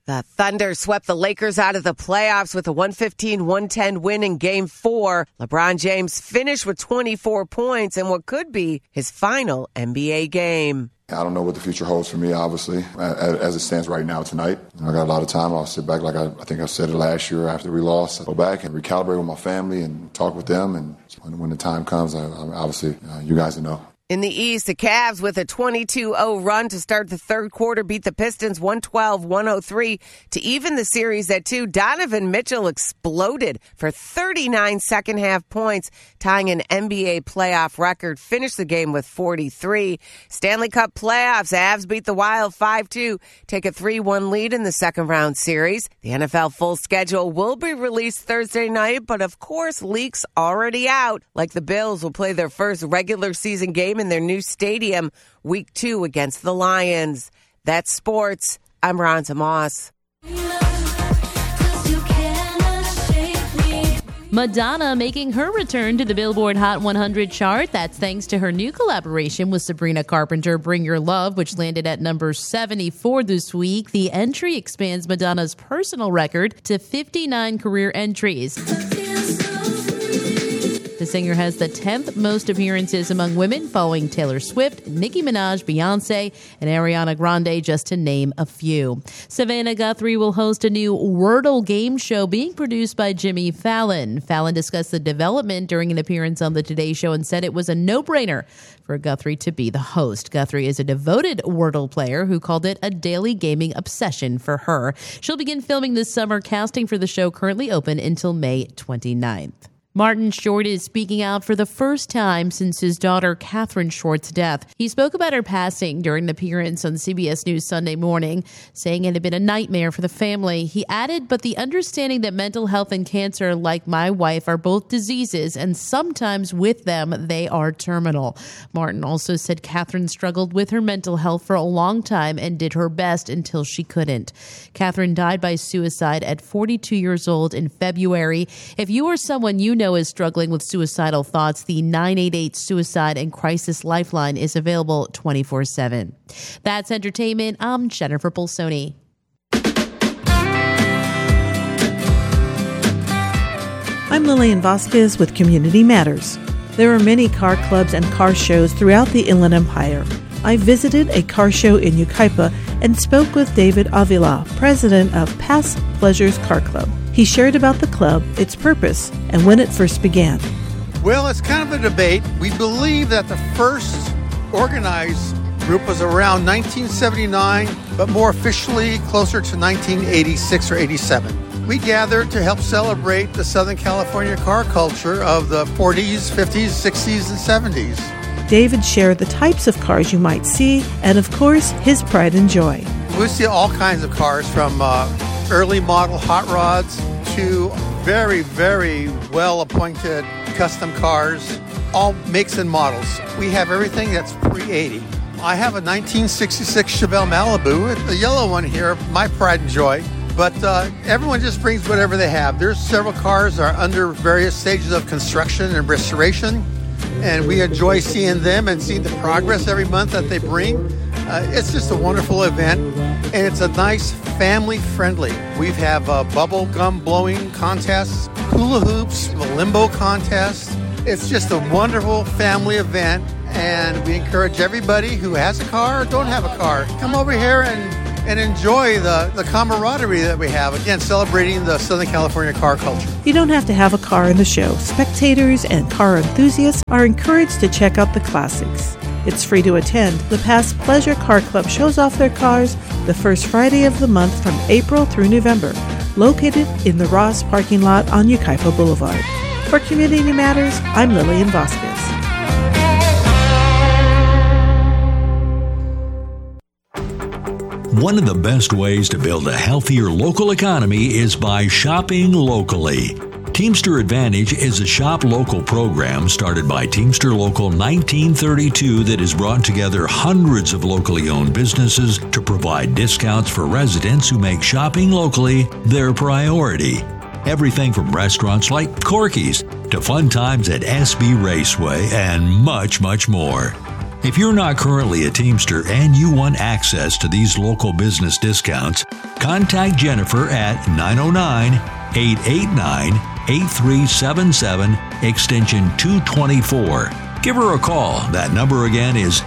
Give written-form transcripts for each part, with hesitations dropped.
The Thunder swept the Lakers out of the playoffs with a 115-110 win in Game 4. LeBron James finished with 24 points in what could be his final NBA game. I don't know what the future holds for me, obviously, as it stands right now tonight. I got a lot of time. I'll sit back like I think I said it last year after we lost. I'll go back and recalibrate with my family and talk with them. And when the time comes, obviously, you guys will know. In the East, the Cavs with a 22-0 run to start the third quarter beat the Pistons 112-103 to even the series at 2. Donovan Mitchell exploded for 39 second-half points, tying an NBA playoff record. Finished the game with 43. Stanley Cup playoffs, Avs beat the Wild 5-2, take a 3-1 lead in the second-round series. The NFL full schedule will be released Thursday night, but of course, leaks already out. Like the Bills will play their first regular season game in their new stadium week 2 against the Lions. That's sports. I'm Ronza Moss. Madonna making her return to the Billboard Hot 100 chart. That's thanks to her new collaboration with Sabrina Carpenter, Bring Your Love, which landed at number 74 this week. The entry expands Madonna's personal record to 59 career entries. The singer has the 10th most appearances among women, following Taylor Swift, Nicki Minaj, Beyonce, and Ariana Grande, just to name a few. Savannah Guthrie will host a new Wordle game show being produced by Jimmy Fallon. Fallon discussed the development during an appearance on the Today Show and said it was a no-brainer for Guthrie to be the host. Guthrie is a devoted Wordle player who called it a daily gaming obsession for her. She'll begin filming this summer. Casting for the show currently open until May 29th. Martin Short is speaking out for the first time since his daughter Catherine Short's death. He spoke about her passing during an appearance on CBS News Sunday morning, saying it had been a nightmare for the family. He added, but the understanding that mental health and cancer, like my wife, are both diseases, and sometimes with them, they are terminal. Martin also said Catherine struggled with her mental health for a long time and did her best until she couldn't. Catherine died by suicide at 42 years old in February. If you or someone you know is struggling with suicidal thoughts, the 988 Suicide and Crisis Lifeline is available 24/7. That's entertainment. I'm Jennifer Bolsoni. I'm Lillian Vasquez with Community Matters. There are many car clubs and car shows throughout the Inland Empire. I visited a car show in Yucaipa and spoke with David Avila, president of Past Pleasures Car Club. He shared about the club, its purpose, and when it first began. Well, it's kind of a debate. We believe that the first organized group was around 1979, but more officially closer to 1986 or 87. We gathered to help celebrate the Southern California car culture of the 40s, 50s, 60s, and 70s. David shared the types of cars you might see, and of course, his pride and joy. We see all kinds of cars, from early model hot rods to very, very well-appointed custom cars, all makes and models. We have everything that's pre-80. I have a 1966 Chevelle Malibu, the yellow one here, my pride and joy. But everyone just brings whatever they have. There's several cars that are under various stages of construction and restoration, and we enjoy seeing them and seeing the progress every month that they bring. It's just a wonderful event, and it's a nice family-friendly. We have bubble gum blowing contests, hula hoops, a limbo contest. It's just a wonderful family event, and we encourage everybody who has a car or don't have a car, come over here and enjoy the camaraderie that we have, again, celebrating the Southern California car culture. You don't have to have a car in the show. Spectators and car enthusiasts are encouraged to check out the classics. It's free to attend. The Past Pleasure Car Club shows off their cars the first Friday of the month from April through November, located in the Ross parking lot on Yucaipa Boulevard. For Community Matters, I'm Lillian Vasquez. One of the best ways to build a healthier local economy is by shopping locally. Teamster Advantage is a shop local program started by Teamster Local 1932 that has brought together hundreds of locally owned businesses to provide discounts for residents who make shopping locally their priority. Everything from restaurants like Corky's to fun times at SB Raceway and much, much more. If you're not currently a Teamster and you want access to these local business discounts, contact Jennifer at 909-889-8377, extension 224. Give her a call. That number again is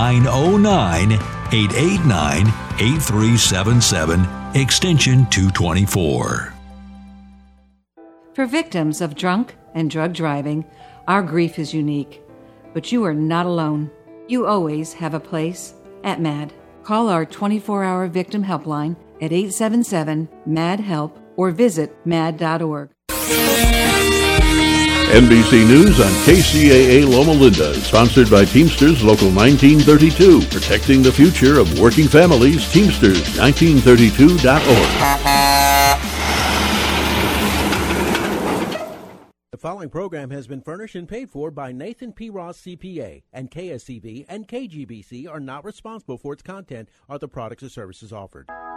909-889-8377, extension 224. For victims of drunk and drug driving, our grief is unique. But you are not alone. You always have a place at MAD. Call our 24-hour victim helpline at 877-MAD-HELP or visit mad.org. NBC News on KCAA Loma Linda, sponsored by Teamsters Local 1932, protecting the future of working families. Teamsters1932.org. The following program has been furnished and paid for by Nathan P. Ross CPA, and KSCB and KGBC are not responsible for its content or the products or services offered.